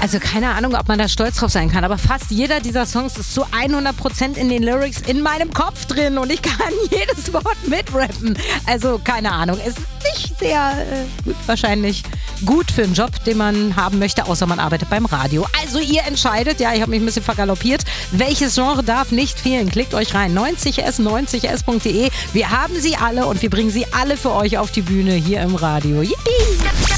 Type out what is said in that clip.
Also keine Ahnung, ob man da stolz drauf sein kann, aber fast jeder dieser Songs ist zu 100% in den Lyrics in meinem Kopf drin und ich kann jedes Wort mitrappen. Also keine Ahnung, es ist nicht sehr gut, wahrscheinlich gut für einen Job, den man haben möchte, außer man arbeitet beim Radio. Also ihr entscheidet, ja, ich habe mich ein bisschen vergaloppiert, welches Genre darf nicht fehlen. Klickt euch rein, 90s90s.de. Wir haben sie alle und wir bringen sie alle für euch auf die Bühne hier im Radio. Yippie!